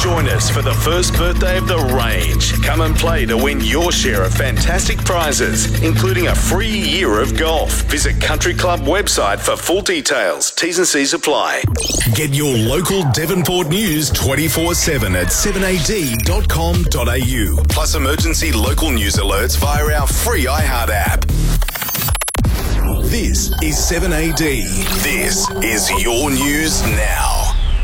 Join us for the first birthday of the range. Come and play to win your share of fantastic prizes, including a free year of golf. Visit Country Club website for full details. T's and C's apply. Get your local Devonport news 24/7 at 7ad.com.au. Plus emergency local news alerts via our free iHeart app. This is 7AD. This is your news now.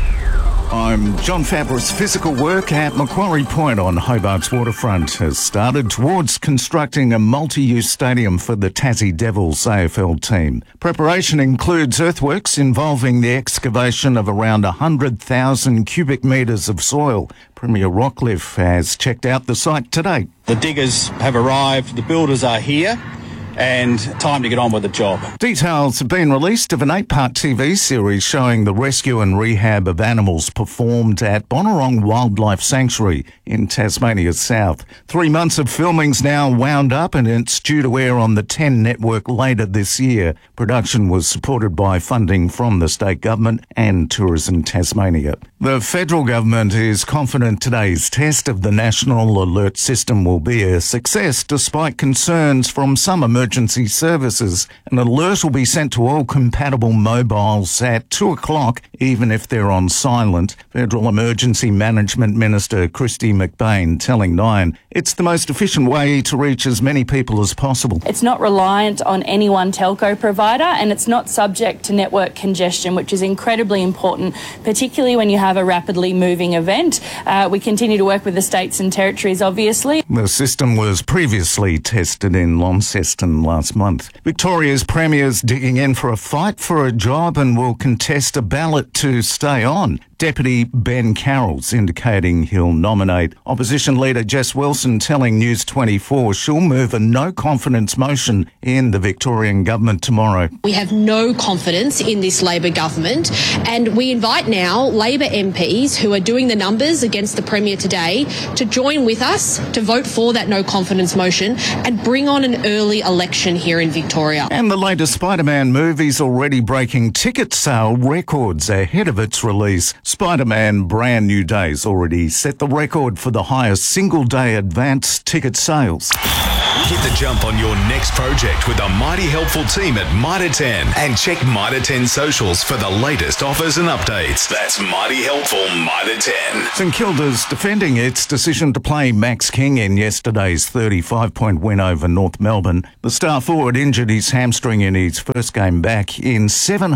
I'm John Fabris. Physical work at Macquarie Point on Hobart's waterfront has started towards constructing a multi-use stadium for the Tassie Devils AFL team. Preparation includes earthworks involving the excavation of around 100,000 cubic metres of soil. Premier Rockcliffe has checked out the site today. The diggers have arrived, the builders are here, and time to get on with the job. Details have been released of an 8-part TV series showing the rescue and rehab of animals performed at Bonnarong Wildlife Sanctuary in Tasmania's south. 3 months of filming's now wound up and it's due to air on the 10 network later this year. Production was supported by funding from the state government and Tourism Tasmania. The federal government is confident today's test of the National Alert System will be a success despite concerns from some emergency services. An alert will be sent to all compatible mobiles at 2 o'clock, even if they're on silent. Federal Emergency Management Minister Christy McBain telling Nine it's the most efficient way to reach as many people as possible. It's not reliant on any one telco provider and it's not subject to network congestion, which is incredibly important, particularly when you have a rapidly moving event. We continue to work with the states and territories, obviously. The system was previously tested in Launceston last month. Victoria's Premier's digging in for a fight for a job and will contest a ballot to stay on. Deputy Ben Carroll's indicating he'll nominate opposition leader Jess Wilson, telling News 24 she'll move a no-confidence motion in the Victorian government tomorrow. We have no confidence in this Labor government and we invite now Labor MPs who are doing the numbers against the Premier today to join with us to vote for that no-confidence motion and bring on an early election here in Victoria. And the latest Spider-Man movie's already breaking ticket sale records ahead of its release. Spider-Man Brand New Day's already set the record for the highest single-day advance ticket sales. Get the jump on your next project with a mighty helpful team at Mitre 10 and check Mitre 10 socials for the latest offers and updates. That's mighty helpful Mitre 10. St Kilda's defending its decision to play Max King in yesterday's 35-point win over North Melbourne. The star forward injured his hamstring in his first game back in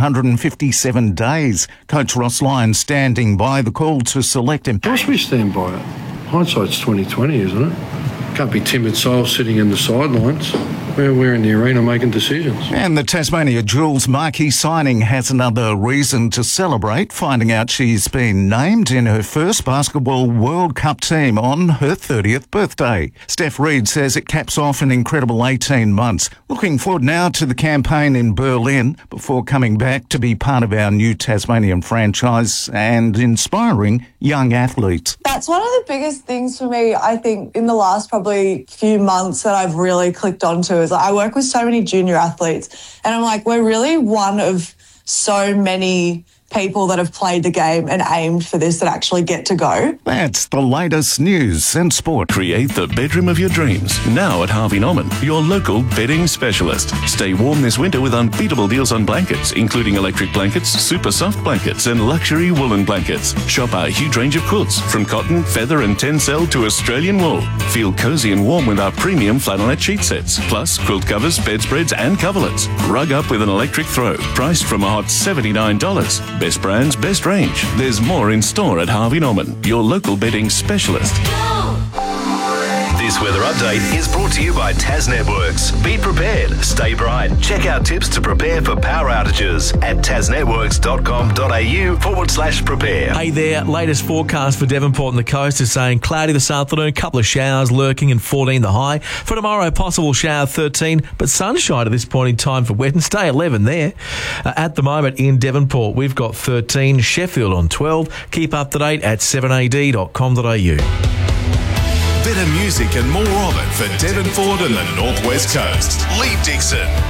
757 days. Coach Ross Lyon standing by the call to select him. Of course we stand by it. Hindsight's 20/20, isn't it? Can't be timid souls sitting in the sidelines. We're in the arena making decisions. And the Tasmania Jewels marquee signing has another reason to celebrate, finding out she's been named in her first Basketball World Cup team on her 30th birthday. Steph Reid says it caps off an incredible 18 months. Looking forward now to the campaign in Berlin before coming back to be part of our new Tasmanian franchise and inspiring young athletes. That's one of the biggest things for me, I think, in the last probably few months that I've really clicked onto is I work with so many junior athletes and I'm like, we're really one of so many people that have played the game and aimed for this that actually get to go. That's the latest news and sport. Create the bedroom of your dreams. Now at Harvey Norman, your local bedding specialist. Stay warm this winter with unbeatable deals on blankets, including electric blankets, super soft blankets, and luxury woolen blankets. Shop our huge range of quilts, from cotton, feather, and tencel to Australian wool. Feel cozy and warm with our premium flannelette sheet sets, plus quilt covers, bedspreads, and coverlets. Rug up with an electric throw, priced from a hot $79. Best brands, best range. There's more in store at Harvey Norman, your local bedding specialist. This weather update is brought to you by Tas Networks. Be prepared, stay bright. Check out tips to prepare for power outages at tasnetworks.com.au/prepare. Hey there, latest forecast for Devonport and the coast is saying cloudy this afternoon, couple of showers lurking and 14 the high. For tomorrow, possible shower 13, but sunshine at this point in time for Wednesday, 11 there. At the moment in Devonport, we've got 13, Sheffield on 12. Keep up to date at 7ad.com.au. Better music and more of it for Devonport and the North West Coast. Lee Dixon.